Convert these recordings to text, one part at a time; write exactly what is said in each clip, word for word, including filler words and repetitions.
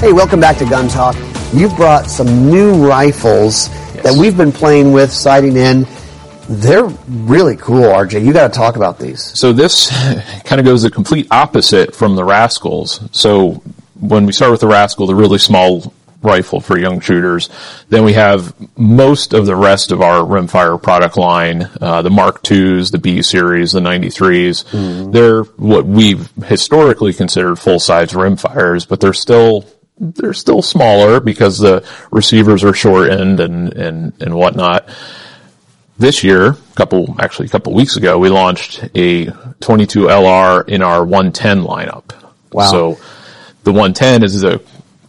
Hey, welcome back to Gun Talk. You've brought some new rifles yes. that we've been playing with, sighting in. They're really cool, R J. You got to talk about these. So this kind of goes the complete opposite from the Rascals. So when we start with the Rascal, the really small rifle for young shooters, then we have most of the rest of our rimfire product line, uh, the Mark twos, the B series, the ninety-threes. Mm-hmm. They're what we've historically considered full-size rimfires, but they're still they're still smaller because the receivers are shortened and and and whatnot. This year, a couple, actually a couple weeks ago, we launched a twenty-two L R in our one ten lineup. Wow. So the one ten is a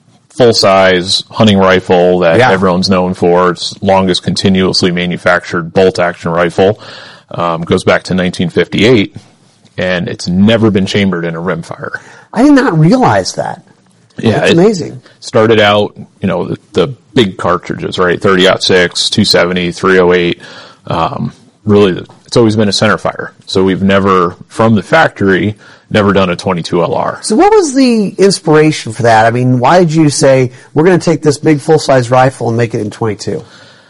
full-size hunting rifle that yeah. everyone's known for. It's longest continuously manufactured bolt-action rifle. Um, goes back to nineteen fifty-eight, and it's never been chambered in a rimfire. I did not realize that. Yeah, it's amazing. Started out, you know, the, the big cartridges, right? thirty aught six, two seventy, three oh eight. Um, really, it's always been a centerfire. So we've never, from the factory, never done a twenty-two L R. So what was the inspiration for that? I mean, why did you say, we're going to take this big full-size rifle and make it in twenty-two?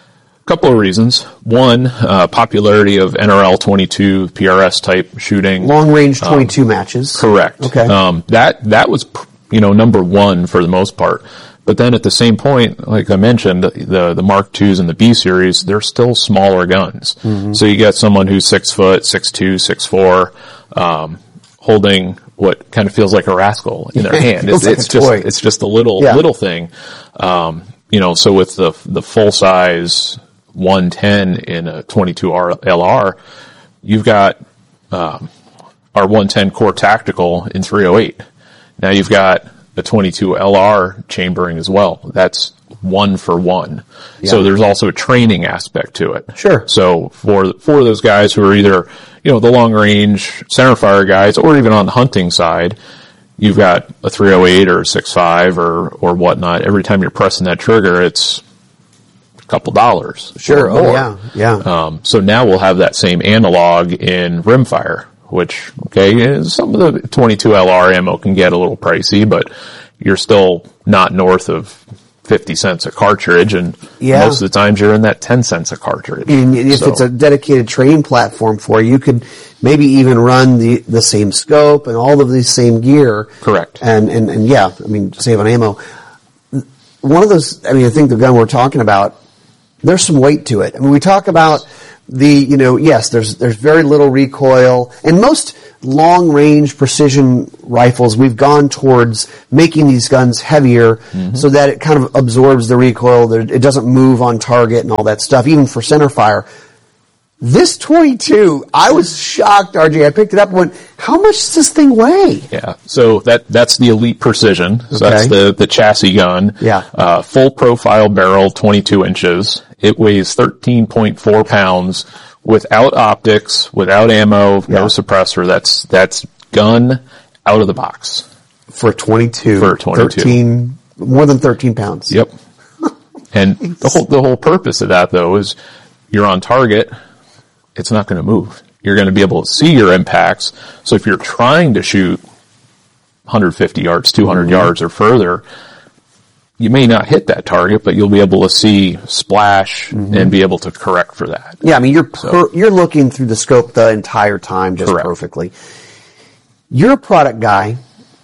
A couple of reasons. One, uh, popularity of N R L twenty-two, P R S type shooting. Long-range twenty-two um, matches. Correct. Okay. Um, that, that was, you know, number one for the most part. But then at the same point, like I mentioned, the, the Mark twos and the B series, they're still smaller guns. Mm-hmm. So you got someone who's six foot, six two, six four, um, holding what kind of feels like a Rascal in their hand. it it's like it's just, it's just a little, yeah. little thing. Um, you know, so with the, the full size one ten in a twenty-two L R, you've got, um, our one ten Core Tactical in three oh eight. Now you've got a twenty-two L R chambering as well. That's one for one. Yeah. So there's also a training aspect to it. Sure. So for, for those guys who are either, you know, the long range centerfire guys or even on the hunting side, you've got a three oh eight or a six five or, or whatnot. Every time you're pressing that trigger, it's a couple dollars. Sure. Oh yeah. Yeah. Um, so now we'll have that same analog in rimfire, which, okay, some of the twenty-two L R ammo can get a little pricey, but you're still not north of fifty cents a cartridge, and yeah. most of the times you're in that ten cents a cartridge. And if so. it's a dedicated training platform for you, you could maybe even run the, the same scope and all of the same gear. Correct. And, and, and yeah, I mean, save on ammo. One of those, I mean, I think the gun we're talking about, there's some weight to it. I mean, we talk about the, you know, yes, there's, there's very little recoil, and most long-range precision rifles, we've gone towards making these guns heavier mm-hmm. so that it kind of absorbs the recoil, that it doesn't move on target and all that stuff, even for centerfire. This twenty-two, I was shocked, R J. I picked it up and went, how much does this thing weigh? Yeah, so that that's the Elite Precision. So okay. that's the, the chassis gun. Yeah. Uh, full profile barrel, twenty-two inches. It weighs thirteen point four pounds without optics, without ammo, yeah. no suppressor. That's that's gun out of the box. For twenty-two. For twenty-two. thirteen, more than thirteen pounds. Yep. And the whole the whole purpose of that, though, is you're on target. It's not going to move. You're going to be able to see your impacts. So if you're trying to shoot one hundred fifty yards, two hundred mm-hmm. yards or further, you may not hit that target, but you'll be able to see splash mm-hmm. and be able to correct for that. Yeah, I mean, you're per- so, you're looking through the scope the entire time just correct. Perfectly. You're a product guy.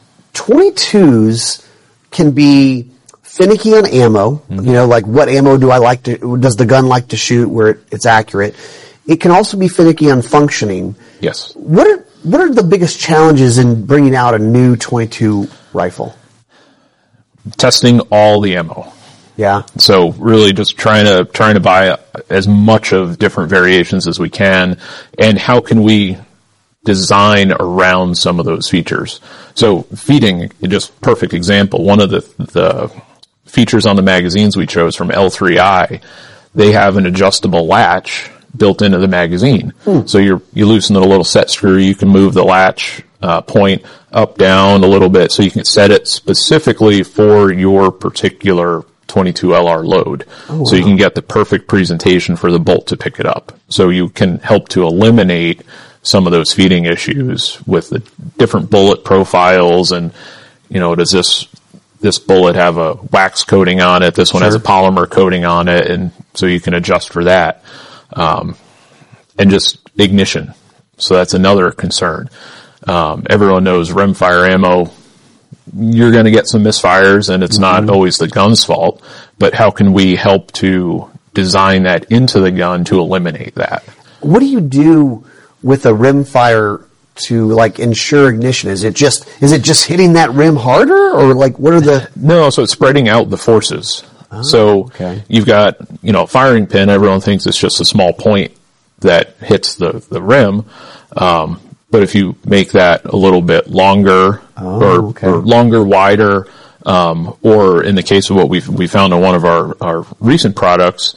twenty-twos can be finicky on ammo. Mm-hmm. You know, like what ammo do I like to, does the gun like to shoot where it, it's accurate? It can also be finicky on functioning. Yes. What are, what are the biggest challenges in bringing out a new twenty-two rifle? Testing all the ammo. Yeah. So really just trying to, trying to buy as much of different variations as we can, and how can we design around some of those features. So feeding, just perfect example. One of the, the features on the magazines we chose from L three I, they have an adjustable latch built into the magazine. Hmm. So you you loosen the little set screw, you can move the latch uh, point up, down a little bit, so you can set it specifically for your particular twenty-two L R load. Oh, wow. So you can get the perfect presentation for the bolt to pick it up. So you can help to eliminate some of those feeding issues with the different bullet profiles, and, you know, does this this bullet have a wax coating on it, this one Sure. has a polymer coating on it, and so you can adjust for that. Um, and just ignition. So that's another concern. Um, everyone knows rimfire ammo, you're going to get some misfires, and it's mm-hmm. not always the gun's fault, but how can we help to design that into the gun to eliminate that? What do you do with a rimfire to like ensure ignition? Is it just is it just hitting that rim harder, or like what are the? No, so it's spreading out the forces. Oh, so okay. You've got, you know, a firing pin. Everyone thinks it's just a small point that hits the the rim, um, but if you make that a little bit longer oh, or, okay. or longer, wider, um, or in the case of what we we found on one of our our recent products,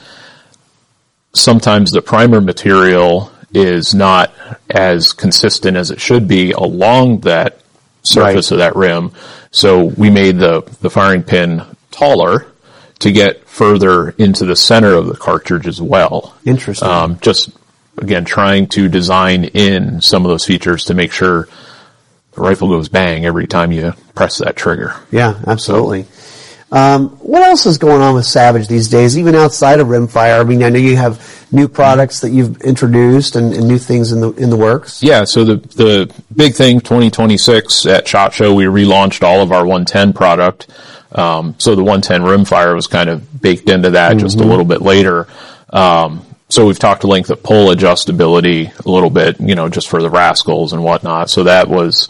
sometimes the primer material is not as consistent as it should be along that surface right. of that rim. So we made the, the firing pin taller to get further into the center of the cartridge as well. Interesting. Um, just, again, trying to design in some of those features to make sure the rifle goes bang every time you press that trigger. Yeah, absolutely. So, Um, what else is going on with Savage these days, even outside of rimfire? I mean, I know you have new products that you've introduced and, and new things in the in the works. Yeah, so the the big thing, twenty twenty-six at SHOT Show, we relaunched all of our one ten product. Um, so the one ten rimfire was kind of baked into that mm-hmm. just a little bit later. Um, so we've talked length of pull adjustability a little bit, you know, just for the rascals and whatnot. So that was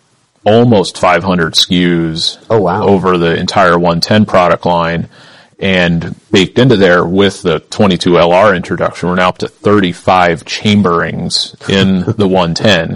almost five hundred S K Us oh, wow. over the entire one ten product line, and baked into there with the twenty-two L R introduction, we're now up to thirty-five chamberings in the one ten.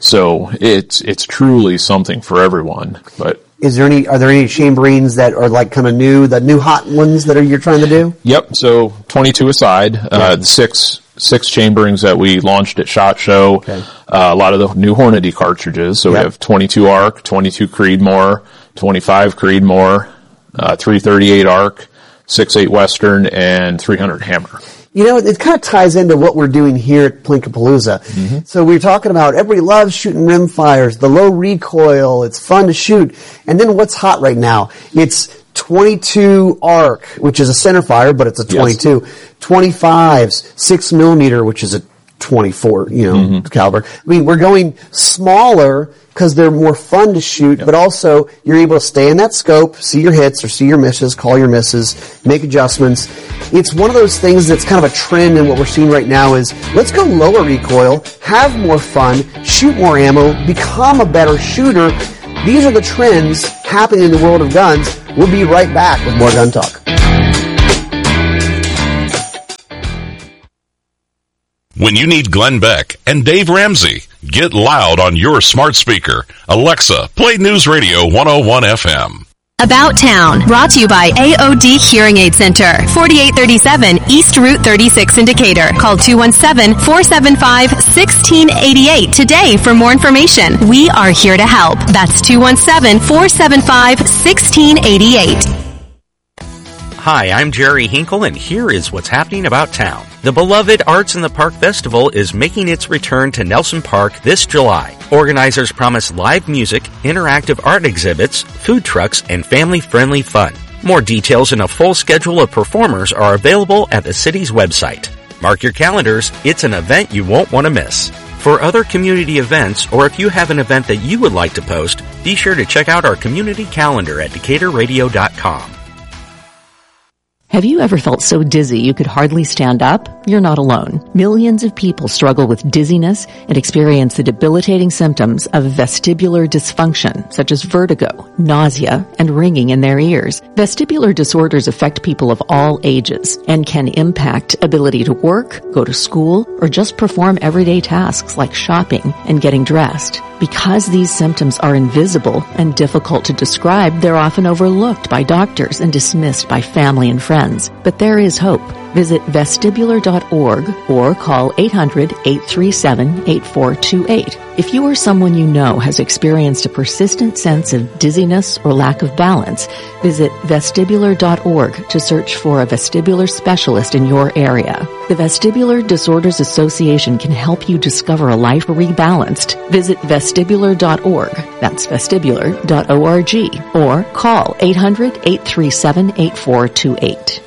So it's it's truly something for everyone. But is there any are there any chamberings that are like kind of new, the new hot ones that are you're trying to do? Yep. So twenty-two aside, yeah. uh, the six six chamberings that we launched at SHOT Show. Okay. Uh, a lot of the new Hornady cartridges. So yep. we have twenty-two ARC, twenty-two Creedmoor, twenty-five Creedmoor, uh, three thirty-eight ARC, six eight Western, and three hundred Hammer. You know, it kind of ties into what we're doing here at Plinkapalooza. Mm-hmm. So we're talking about everybody loves shooting rimfires, the low recoil, it's fun to shoot. And then what's hot right now? It's twenty-two ARC, which is a centerfire, but it's a twenty-two. Yes. twenty-fives, six millimeter, which is a twenty-four, you know, mm-hmm. caliber. I mean, we're going smaller because they're more fun to shoot, yep. but also you're able to stay in that scope, see your hits or see your misses, call your misses, make adjustments. It's one of those things that's kind of a trend, and what we're seeing right now is let's go lower recoil, have more fun, shoot more ammo, become a better shooter. These are the trends happening in the world of guns. We'll be right back with more Gun Talk. When you need Glenn Beck and Dave Ramsey, get loud on your smart speaker. Alexa, play News Radio one oh one F M. About Town, brought to you by A O D Hearing Aid Center, forty-eight thirty-seven East Route thirty-six in Decatur. Call two one seven, four seven five, one six eight eight today for more information. We are here to help. That's two one seven, four seven five, one six eight eight. Hi, I'm Jerry Hinkle, and here is what's happening about town. The beloved Arts in the Park Festival is making its return to Nelson Park this July. Organizers promise live music, interactive art exhibits, food trucks, and family-friendly fun. More details and a full schedule of performers are available at the city's website. Mark your calendars, it's an event you won't want to miss. For other community events, or if you have an event that you would like to post, be sure to check out our community calendar at decatur radio dot com. Have you ever felt so dizzy you could hardly stand up? You're not alone. Millions of people struggle with dizziness and experience the debilitating symptoms of vestibular dysfunction, such as vertigo, nausea, and ringing in their ears. Vestibular disorders affect people of all ages and can impact ability to work, go to school, or just perform everyday tasks like shopping and getting dressed. Because these symptoms are invisible and difficult to describe, they're often overlooked by doctors and dismissed by family and friends. But there is hope. Visit vestibular dot org or call eight hundred, eight three seven, eight four two eight. If you or someone you know has experienced a persistent sense of dizziness or lack of balance, visit vestibular dot org to search for a vestibular specialist in your area. The Vestibular Disorders Association can help you discover a life rebalanced. Visit vestibular dot org. That's vestibular dot org. Or call eight hundred, eight three seven, eight four two eight.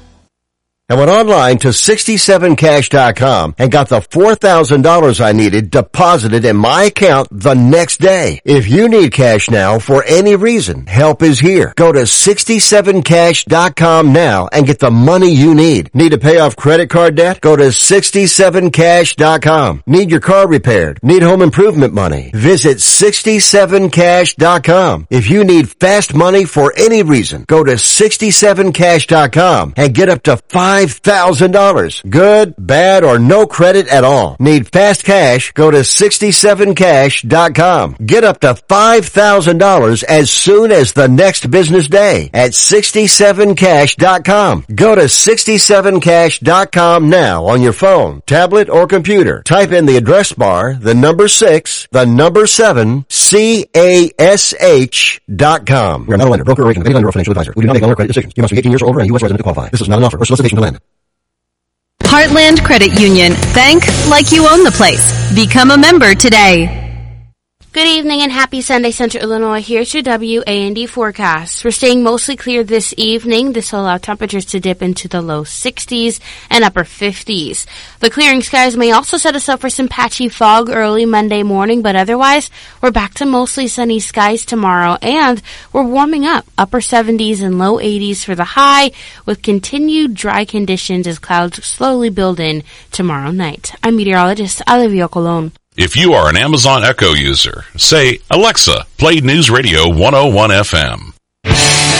I went online to sixty-seven cash dot com and got the four thousand dollars I needed deposited in my account the next day. If you need cash now for any reason, help is here. Go to sixty-seven cash dot com now and get the money you need. Need to pay off credit card debt? Go to sixty-seven cash dot com. Need your car repaired? Need home improvement money? Visit sixty-seven cash dot com. If you need fast money for any reason, go to sixty-seven cash dot com and get up to five thousand dollars. Good, bad, or no credit at all. Need fast cash? Go to sixty-seven cash dot com. Get up to five thousand dollars as soon as the next business day at sixty-seven cash dot com. Go to sixty-seven cash dot com now on your phone, tablet, or computer. Type in the address bar, the number six, the number seven, C A S H dot com. We are not a lender, broker, or agent of any lender or financial advisor. We do not make loan or credit decisions. You must be eighteen years or older and U S resident to qualify. This is not an offer or solicitation to lend. Heartland Credit Union. Bank like you own the place. Become a member today. Good evening and happy Sunday, Central Illinois. Here's your W A N D forecast. We're staying mostly clear this evening. This will allow temperatures to dip into the low sixties and upper fifties. The clearing skies may also set us up for some patchy fog early Monday morning, but otherwise, we're back to mostly sunny skies tomorrow, and we're warming up upper seventies and low eighties for the high, with continued dry conditions as clouds slowly build in tomorrow night. I'm meteorologist Olivia Colon. If you are an Amazon Echo user, say, Alexa, play News Radio one oh one F M.